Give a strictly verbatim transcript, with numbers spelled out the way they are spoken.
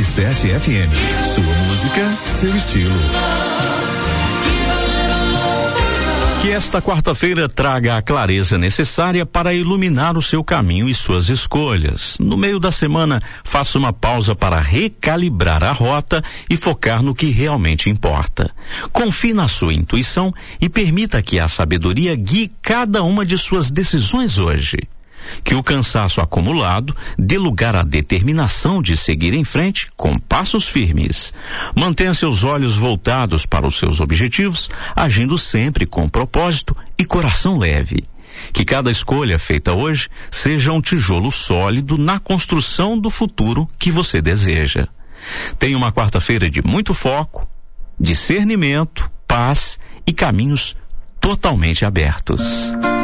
e sete F M. Sua música, seu estilo. Que esta quarta-feira traga a clareza necessária para iluminar o seu caminho e suas escolhas. No meio da semana, faça uma pausa para recalibrar a rota e focar no que realmente importa. Confie na sua intuição e permita que a sabedoria guie cada uma de suas decisões hoje. Que o cansaço acumulado dê lugar à determinação de seguir em frente com passos firmes. Mantenha seus olhos voltados para os seus objetivos, agindo sempre com propósito e coração leve. Que cada escolha feita hoje seja um tijolo sólido na construção do futuro que você deseja. Tenha uma quarta-feira de muito foco, discernimento, paz e caminhos totalmente abertos.